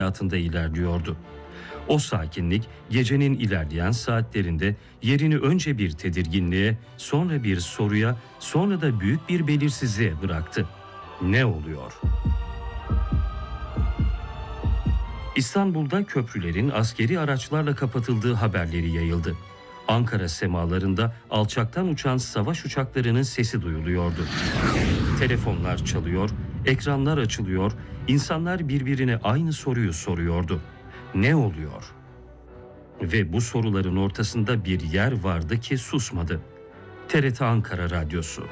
hayatında ilerliyordu. O sakinlik gecenin ilerleyen saatlerinde yerini önce bir tedirginliğe, sonra bir soruya, sonra da büyük bir belirsizliğe bıraktı. Ne oluyor? İstanbul'da köprülerin askeri araçlarla kapatıldığı haberleri yayıldı. Ankara semalarında alçaktan uçan savaş uçaklarının sesi duyuluyordu. Telefonlar çalıyor, ekranlar açılıyor, insanlar birbirine aynı soruyu soruyordu. Ne oluyor? Ve bu soruların ortasında bir yer vardı ki susmadı. TRT Ankara Radyosu.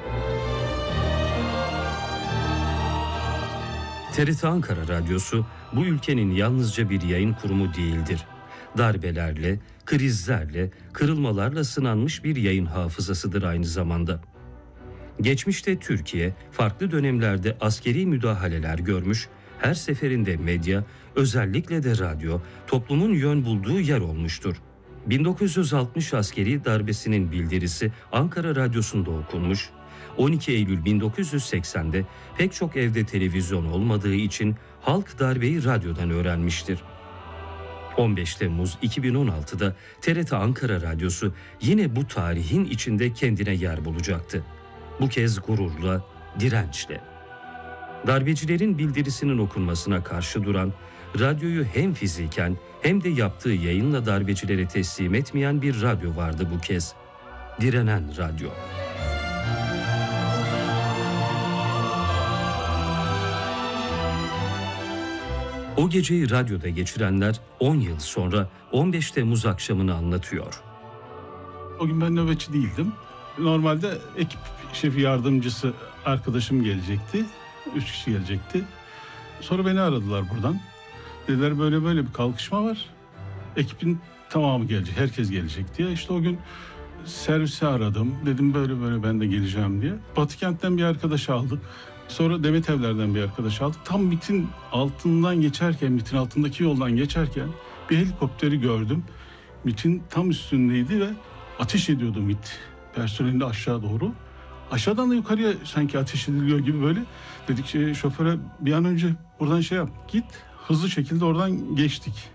TRT Ankara Radyosu bu ülkenin yalnızca bir yayın kurumu değildir. Darbelerle, krizlerle, kırılmalarla sınanmış bir yayın hafızasıdır aynı zamanda. Geçmişte Türkiye farklı dönemlerde askeri müdahaleler görmüş, her seferinde medya, özellikle de radyo, toplumun yön bulduğu yer olmuştur. 1960 askeri darbesinin bildirisi Ankara Radyosu'nda okunmuş, 12 Eylül 1980'de pek çok evde televizyon olmadığı için halk darbeyi radyodan öğrenmiştir. 15 Temmuz 2016'da TRT Ankara Radyosu yine bu tarihin içinde kendine yer bulacaktı. Bu kez gururla, dirençle. Darbecilerin bildirisinin okunmasına karşı duran, radyoyu hem fiziken hem de yaptığı yayınla darbecilere teslim etmeyen bir radyo vardı bu kez. Direnen radyo. O geceyi radyoda geçirenler 10 yıl sonra 15 Temmuz akşamını anlatıyor. O gün ben nöbetçi değildim. Normalde ekip şefi yardımcısı arkadaşım gelecekti. 3 kişi gelecekti. Sonra beni aradılar buradan. Dediler böyle böyle bir kalkışma var. Ekibin tamamı gelecek, herkes gelecek diye. İşte o gün servisi aradım. Dedim böyle böyle ben de geleceğim diye. Batıkent'ten bir arkadaş aldık. Sonra Demetevler'den bir arkadaş aldık. Tam MİT'in altından geçerken, MİT'in altındaki yoldan geçerken bir helikopteri gördüm. MİT'in tam üstündeydi ve ateş ediyordu MİT personeli aşağı doğru. Aşağıdan da yukarıya sanki ateş ediliyor gibi böyle. Dedik şoföre bir an önce buradan yap, git. Hızlı şekilde oradan geçtik.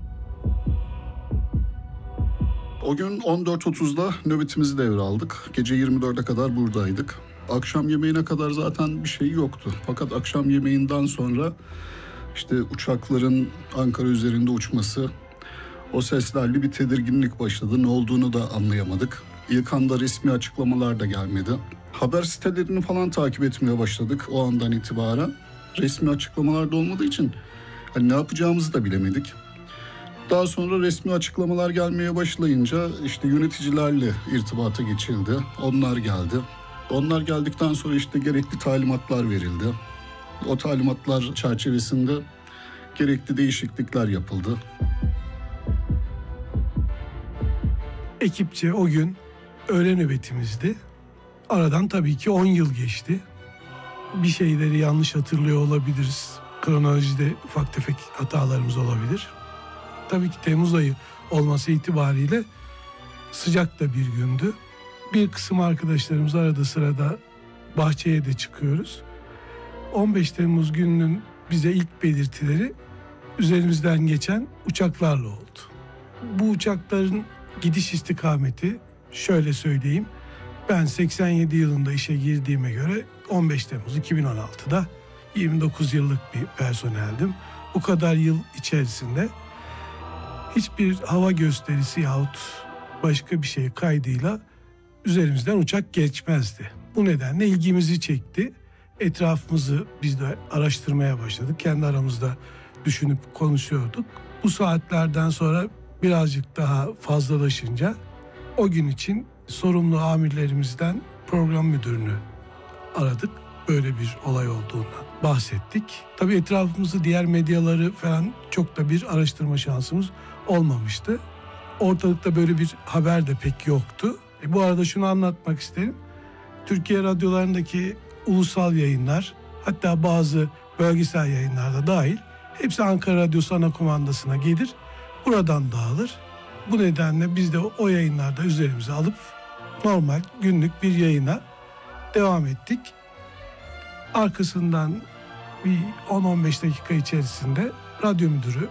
O gün 14.30'da nöbetimizi devraldık. Gece 24'e kadar buradaydık. Akşam yemeğine kadar zaten bir şey yoktu. Fakat akşam yemeğinden sonra işte uçakların Ankara üzerinde uçması, o seslerle bir tedirginlik başladı. Ne olduğunu da anlayamadık. İlk anda resmi açıklamalar da gelmedi. Haber sitelerini falan takip etmeye başladık o andan itibaren. Resmi açıklamalar da olmadığı için ne yapacağımızı da bilemedik. Daha sonra resmi açıklamalar gelmeye başlayınca işte yöneticilerle irtibata geçildi. Onlar geldi. Onlar geldikten sonra işte gerekli talimatlar verildi. O talimatlar çerçevesinde gerekli değişiklikler yapıldı. Ekipçe o gün öğle nöbetimizdi. Aradan tabii ki 10 yıl geçti. Bir şeyleri yanlış hatırlıyor olabiliriz. Kronolojide ufak tefek hatalarımız olabilir. Tabii ki Temmuz ayı olması itibariyle sıcak da bir gündü. Bir kısım arkadaşlarımız arada sırada bahçeye de çıkıyoruz. 15 Temmuz gününün bize ilk belirtileri üzerimizden geçen uçaklarla oldu. Bu uçakların gidiş istikameti şöyle söyleyeyim. Ben 87 yılında işe girdiğime göre 15 Temmuz 2016'da 29 yıllık bir personeldim. Bu kadar yıl içerisinde hiçbir hava gösterisi yahut başka bir şey kaydıyla üzerimizden uçak geçmezdi. Bu nedenle ilgimizi çekti. Etrafımızı biz de araştırmaya başladık. Kendi aramızda düşünüp konuşuyorduk. Bu saatlerden sonra birazcık daha fazlalaşınca o gün için sorumlu amirlerimizden program müdürünü aradık. Böyle bir olay olduğundan bahsettik. Tabii etrafımızı, diğer medyaları falan çok da bir araştırma şansımız olmamıştı. Ortalıkta böyle bir haber de pek yoktu. Bu arada şunu anlatmak isterim. Türkiye radyolarındaki ulusal yayınlar, hatta bazı bölgesel yayınlarda dahil, hepsi Ankara Radyosu ana kumandasına gelir. Buradan dağılır. Bu nedenle biz de o yayınlarda üzerimize alıp normal günlük bir yayına devam ettik. Arkasından bir 10-15 dakika içerisinde radyo müdürü